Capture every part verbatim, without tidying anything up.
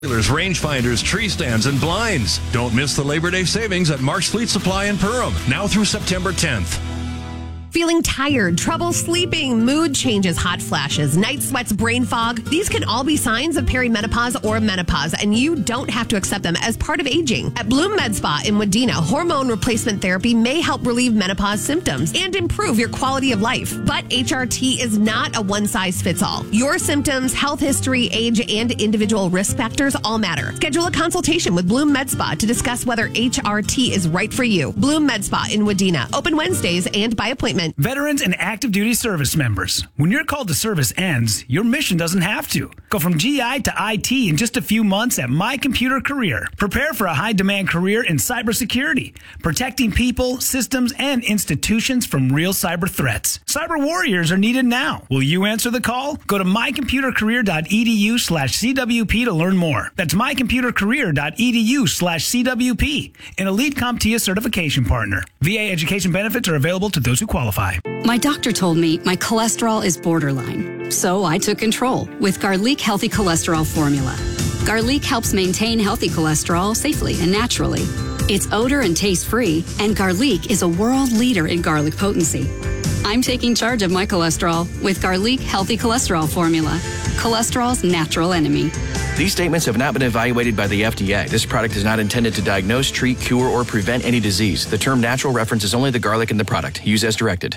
Rangefinders, tree stands, and blinds. Don't miss the Labor Day savings at Mark's Fleet Supply in Perham, now through September tenth. Feeling tired, trouble sleeping, mood changes, hot flashes, night sweats, brain fog. These can all be signs of perimenopause or menopause, and you don't have to accept them as part of aging. At Bloom Med Spa in Wadena, hormone replacement therapy may help relieve menopause symptoms and improve your quality of life. But H R T is not a one-size-fits-all. Your symptoms, health history, age, and individual risk factors all matter. Schedule a consultation with Bloom Med Spa to discuss whether H R T is right for you. Bloom Med Spa in Wadena, open Wednesdays and by appointment. Veterans and active duty service members, when your call to service ends, your mission doesn't have to. Go from G I to I T in just a few months at My Computer Career. Prepare for a high-demand career in cybersecurity, protecting people, systems, and institutions from real cyber threats. Cyber warriors are needed now. Will you answer the call? Go to mycomputercareer.edu slash CWP to learn more. That's mycomputercareer.edu slash CWP, an Elite CompTIA certification partner. V A education benefits are available to those who qualify. My doctor told me my cholesterol is borderline, so I took control with Garlic Healthy Cholesterol Formula. Garlic helps maintain healthy cholesterol safely and naturally. It's odor and taste-free, and Garlic is a world leader in garlic potency. I'm taking charge of my cholesterol with Garlic Healthy Cholesterol Formula, cholesterol's natural enemy. These statements have not been evaluated by the F D A. This product is not intended to diagnose, treat, cure, or prevent any disease. The term natural references only the garlic in the product. Use as directed.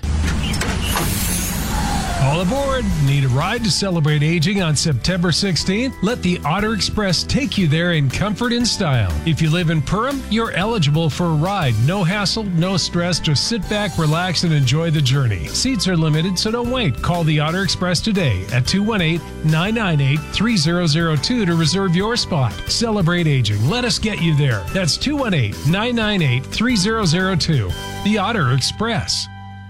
All aboard. Need a ride to celebrate aging on September sixteenth? Let the Otter Express take you there in comfort and style. If you live in Perham, you're eligible for a ride. No hassle, no stress. Just sit back, relax, and enjoy the journey. Seats are limited, so don't wait. Call the Otter Express today at two one eight, nine nine eight, three zero zero two to reserve your spot. Celebrate aging. Let us get you there. That's two one eight, nine nine eight, three zero zero two. The Otter Express.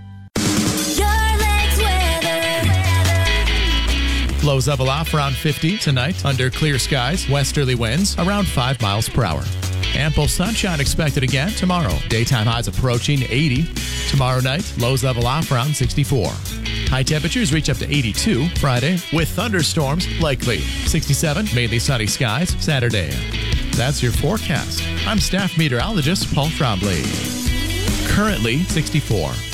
Lows level off around fifty tonight under clear skies. Westerly winds around five miles per hour. Ample sunshine expected again tomorrow. Daytime highs approaching eighty. Tomorrow night, lows level off around sixty-four. High temperatures reach up to eighty-two Friday with thunderstorms likely. sixty-seven, mainly sunny skies Saturday. That's your forecast. I'm staff meteorologist Paul Trombley. Currently sixty-four.